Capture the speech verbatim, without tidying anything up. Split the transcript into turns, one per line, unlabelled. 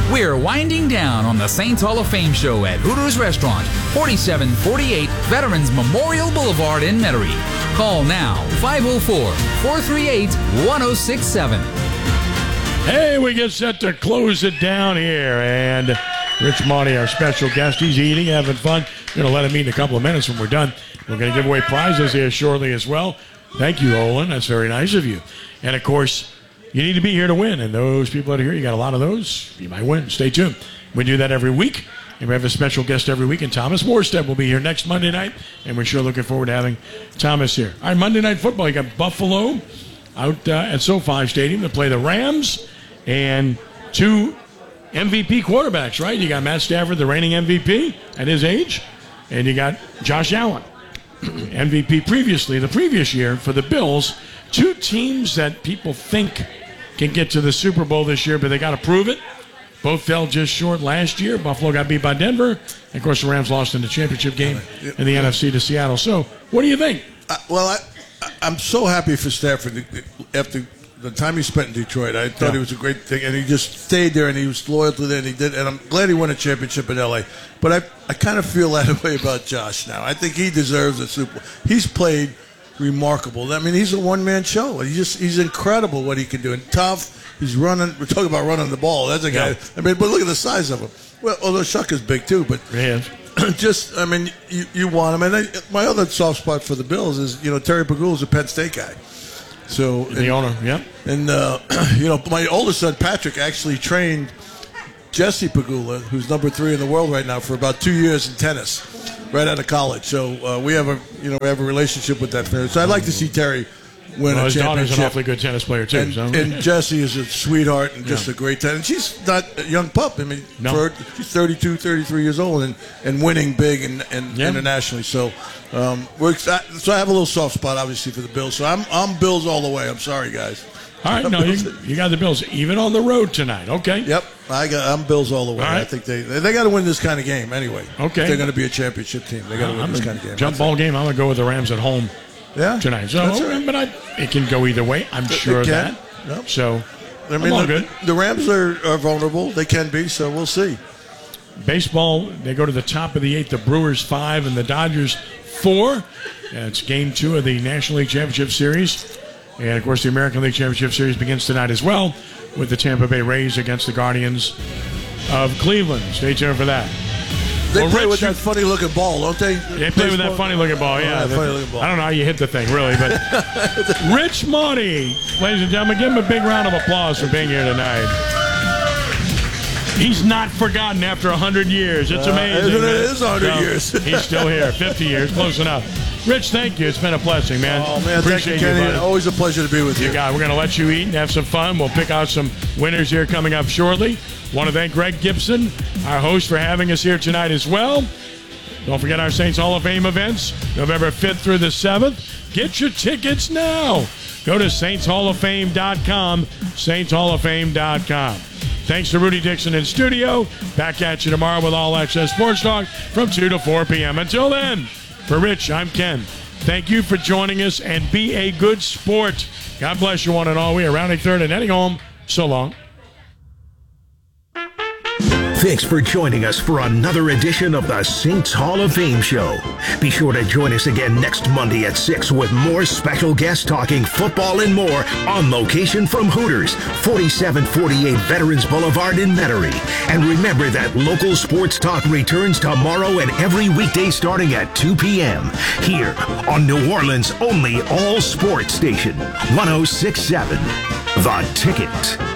We're winding down on the Saints Hall of Fame show at Hooters Restaurant, forty-seven forty-eight Veterans Memorial Boulevard in Metairie. Call now, five oh four, four three eight, one oh six seven.
Hey, we get set to close it down here, and Rich Monty, our special guest, he's eating, having fun. We're going to let him eat in a couple of minutes when we're done. We're going to give away prizes here shortly as well. Thank you, Olin. That's very nice of you. And, of course, you need to be here to win, and those people out here, you got a lot of those, you might win. Stay tuned. We do that every week, and we have a special guest every week, and Thomas Morstead will be here next Monday night, and we're sure looking forward to having Thomas here. All right, Monday Night Football, you got Buffalo out uh, at SoFi Stadium to play the Rams, and two M V P quarterbacks, right? You got Matt Stafford, the reigning M V P at his age, and you got Josh Allen, M V P previously, the previous year for the Bills. Two teams that people think can get to the Super Bowl this year, but they got to prove it. Both fell just short last year. Buffalo got beat by Denver. And, of course, the Rams lost in the championship game in the N F C to Seattle. So, what do you think?
Uh, well, I, I'm so happy for Stafford after the time he spent in Detroit. I thought
Yeah.
it was a great thing, and he just stayed there, and he was loyal to that, and he did. And I'm glad he won a championship in L A. But I, I kind of feel that way about Josh now. I think he deserves a Super Bowl. He's played remarkable. I mean, he's a one-man show. He just he's incredible what he can do. And tough. He's running. We're talking about running the ball. That's a guy.
Yeah.
I mean, but look at the size of him. Well, although Shuck is big too, but
Yeah.
just, I mean, you, you want him. And I, my other soft spot for the Bills is, you know, Terry Pegula's a Penn State guy. So
The
and,
owner, yep.
And, uh, you know, my oldest son, Patrick, actually trained Jesse Pegula, who's number three in the world right now, for about two years in tennis, right out of college. So uh, we have a, you know, we have a relationship with that family. So I'd like to see Terry win
Well,
a
his daughter's
championship.
an awfully good tennis player, too.
And,
so.
and Jessie is a sweetheart and just
Yeah.
a great tennis. She's not a young pup. I mean,
No.
for her, she's thirty-two, thirty-three years old and, and winning big and, and
Yeah.
internationally. So um, we're exci- so I have a little soft spot, obviously, for the Bills. So I'm I'm Bills all the way. I'm sorry, guys.
All right, no, you, you got the Bills even on the road tonight. Okay.
Yep, I got I'm Bills all the way.
All right.
I think they they got to win this kind of game anyway.
Okay.
If they're going to be a championship team. They got to win
I'm
this
a
kind of game.
jump
That's
ball game. I'm going to go with the Rams at home
it. Yeah,
tonight. So,
That's all right.
but I, it can go either way. I'm
It-
sure
it
of
can.
that.
Yep.
So,
I
I'm
mean,
all
the,
good.
the Rams are, are vulnerable. They can be. So we'll see.
Baseball, they go to the top of the eighth. The Brewers five and the Dodgers four. And it's game two of the National League Championship Series. And, of course, the American League Championship Series begins tonight as well with the Tampa Bay Rays against the Guardians of Cleveland. Stay tuned for that.
They
Well,
play
Rich,
with
you-
that funny looking ball, don't they?
They play with that funny-looking ball, yeah.
that funny-looking ball.
I don't know how you hit the thing, really, but Rich Monty, ladies and gentlemen, give him a big round of applause for being here tonight. He's not forgotten after one hundred years. It's
Uh,
amazing.
isn't it?
man.
It is one hundred
So,
years.
He's still here. fifty years, close enough. Rich, thank you. It's been a blessing, man.
Oh, man,
Appreciate
thank you, Kenny.
buddy.
Always a pleasure to be with you.
You got it. We're going to let you eat and have some fun. We'll pick out some winners here coming up shortly. Want to thank Greg Gibson, our host, for having us here tonight as well. Don't forget our Saints Hall of Fame events, November fifth through the seventh. Get your tickets now. Go to saints hall of fame dot com, saints hall of fame dot com. Thanks to Rudy Dixon in studio. Back at you tomorrow with All Access Sports Talk from two to four p.m. Until then, for Rich, I'm Ken. Thank you for joining us, and be a good sport. God bless you one and all. We are rounding third and heading home. So long.
Thanks for joining us for another edition of the Saints Hall of Fame Show. Be sure to join us again next Monday at six with more special guests talking football and more on location from Hooters, forty-seven forty-eight Veterans Boulevard in Metairie. And remember that local sports talk returns tomorrow and every weekday starting at two p.m. here on New Orleans' only all-sports station, one oh six point seven The Ticket.